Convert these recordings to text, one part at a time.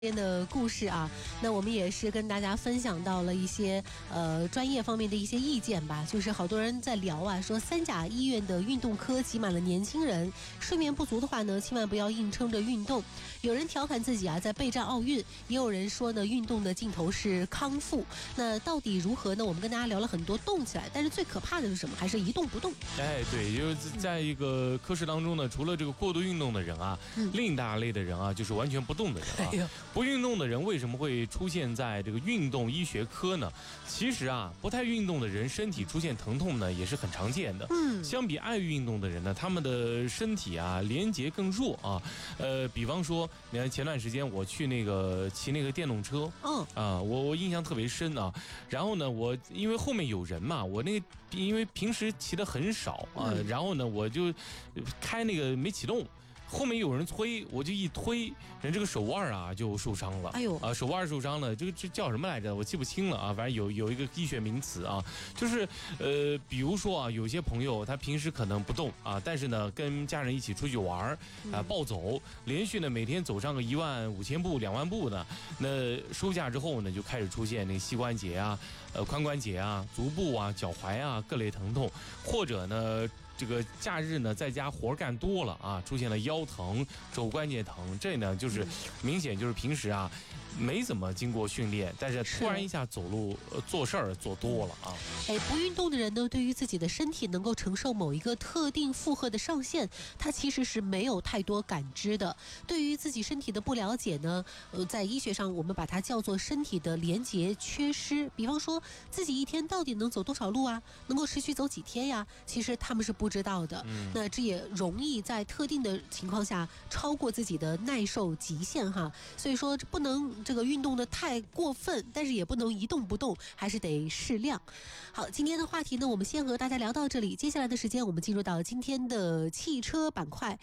的故事啊，那我们也是跟大家分享到了一些专业方面的一些意见吧。就是好多人在聊啊，说三甲医院的运动科挤满了年轻人，睡眠不足的话呢，千万不要硬撑着运动。有人调侃自己啊，在备战奥运，也有人说呢，运动的尽头是康复。那到底如何呢？我们跟大家聊了很多动起来，但是最可怕的是什么？还是一动不动。 哎，对，就是在一个科室当中呢，除了这个过度运动的人啊，另一大类的人啊，就是完全不动的人啊。不运动的人为什么会出现在这个运动医学科呢？其实啊，不太运动的人身体出现疼痛呢，也是很常见的。相比爱运动的人呢，他们的身体啊连结更弱啊。比方说，你看前段时间我去骑那个电动车，我印象特别深啊。然后呢，我因为后面有人嘛，我因为平时骑的很少啊，然后呢我就开那个没启动。后面有人推，我就一推，人这个手腕啊就受伤了。哎呦手腕受伤了，这叫什么来着？我记不清了啊。反正有一个医学名词啊，就是比如说啊，有些朋友他平时可能不动啊，但是呢跟家人一起出去玩啊，暴走，连续呢每天走上个15000步、2万步的，那收假之后呢就开始出现那个膝关节啊、髋关节啊、足部啊、脚踝啊各类疼痛，或者呢。这个假日呢，在家活干多了啊，出现了腰疼、肘关节疼，这呢就是明显就是平时啊没怎么经过训练，但是突然一下走路做事儿做多了啊。 不运动的人呢，对于自己的身体能够承受某一个特定负荷的上限，他其实是没有太多感知的。对于自己身体的不了解呢，在医学上我们把它叫做身体的连结缺失。比方说自己一天到底能走多少路啊，能够持续走几天呀，其实他们是不知道的。那这也容易在特定的情况下超过自己的耐受极限哈。所以说不能这个运动的太过分，但是也不能一动不动，还是得适量。好，今天的话题呢，我们先和大家聊到这里。接下来的时间，我们进入到今天的汽车板块。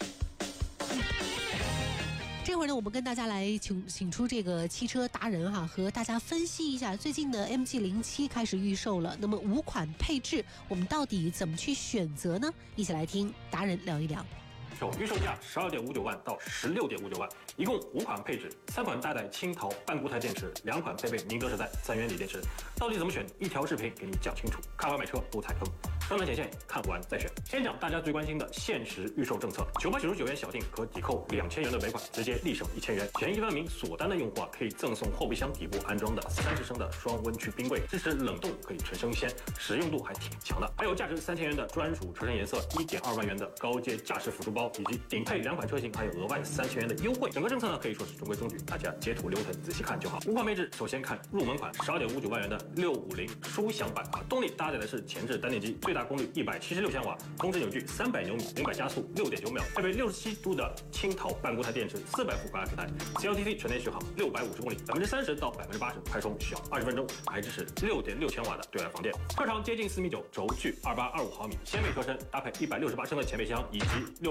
这会儿呢，我们跟大家来请出这个汽车达人哈，和大家分析一下最近的 MG07开始预售了。那么5款配置，我们到底怎么去选择呢？一起来听达人聊一聊。 预售价12.59万到16.59万，一共5款配置，3款搭载青陶半固态电池，2款配备宁德时代3元锂电池。到底怎么选？一条视频给你讲清楚。看完买车不踩坑，上车前线看完再选。先讲大家最关心的限时预售政策，999元小定可抵扣2000元的尾款，直接立省1000元。前1万名锁单的用户可以赠送后备箱底部安装的30升的双温区冰柜，支持冷冻可以纯生鲜，实用度还挺强的。还有价值3000元的专属车身颜色，1.2万元的高阶驾驶辅助包。以及顶配2款车型还有额外3000元的优惠，整个政策呢可以说是中规中矩，大家截图留存仔细看就好。5款配置，首先看入门款12.59万元的650舒享版啊，动力搭载的是前置单电机，最大功率176千瓦，峰值扭矩300牛米，0-100加速6.9秒，配备67度的青陶半固态电池，400伏高压直台 ，CLTC 纯电续航650公里，30%到80%快充需要20分钟，还支持6.6千瓦的对外放电。车长接近4.9米，轴距2825毫米，掀背车身搭配168升的前备箱以及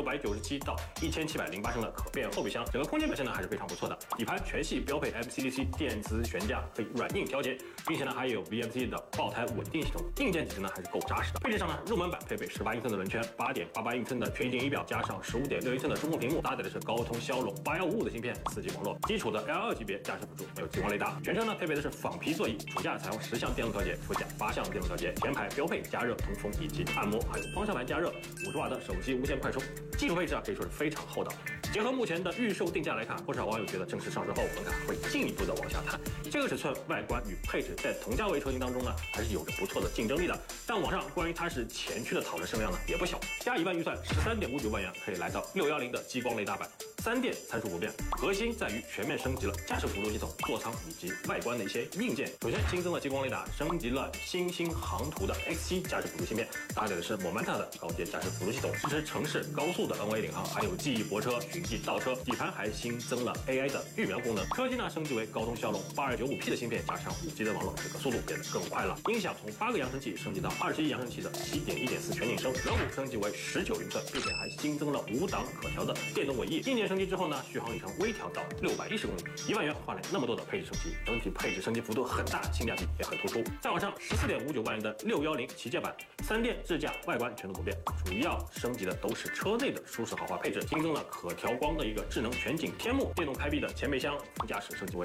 697到1708升的可变后备箱，整个空间表现呢还是非常不错的。底盘全系标配 MCDC 电子悬架，可以软硬调节，并且呢还有 VMC 的爆胎稳定系统，硬件体质呢还是够扎实的。配置上呢，入门版配备18英寸的轮圈，8.88英寸的全液晶仪表，加上15.6英寸的中控屏幕，搭载的是高通骁龙8155的芯片，4G 网络，基础的 L2级别驾驶辅助，还有激光雷达。全车呢配备的是仿皮座椅，主驾采用10项电动调节，副驾8项电动调节，前排标配加热、通风以及按摩，还有方向盘加热，50瓦的手机无线快充。技术配置可以说是非常厚道。结合目前的预售定价来看，不少网友觉得正式上市后门槛会进一步的往下探。这个尺寸、外观与配置在同价位车型当中呢，还是有着不错的竞争力的。但网上关于它是前驱的讨论声量呢也不小，加1万预算13.59万元可以来到610的激光雷达版。3电参数不变，核心在于全面升级了驾驶辅助系统、座舱以及外观的一些硬件。首先新增了激光雷达，升级了新兴航图的 X7 驾驶辅助芯片，搭载的是 Momenta 的高阶驾驶辅助系统，支持城市高速的 NA 领航，还有记忆泊车、循迹倒车。底盘还新增了 AI 的预瞄功能，车机呢升级为高通骁龙8295P 的芯片，加上5G 的网络，这个速度变得更快了。音响从8个扬声器升级到21扬声器的7.1.4全景声，轮毂升级为19英寸，并且还新增了5档可调的电动尾翼。硬件升升级之后呢，续航里程微调到610公里，1万元换来那么多的配置升级，整体配置升级幅度很大，性价比也很突出。再往上，14.59万元的610旗舰版，3电智驾，外观全都不变，主要升级的都是车内的舒适豪华配置，新增了可调光的一个智能全景天幕，电动开闭的前备箱，副驾驶升级为